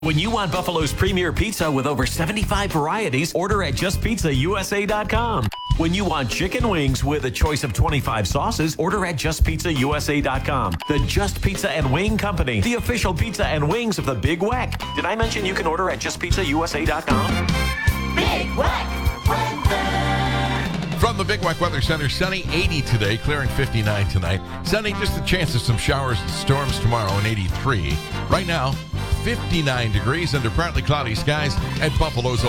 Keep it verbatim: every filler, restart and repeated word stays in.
When you want Buffalo's premier pizza with over seventy-five varieties, order at just pizza U S A dot com. When you want chicken wings with a choice of twenty-five sauces, order at just pizza U S A dot com. The Just Pizza and Wing Company, the official pizza and wings of the Big Weck. Did I mention you can order at just pizza U S A dot com? Big Weck weather. From the Big Weck Weather Center, sunny eighty today, clearing fifty-nine tonight. Sunny, just a chance of some showers and storms tomorrow, and eighty-three. Right now, fifty-nine degrees under partly cloudy skies at Buffalo's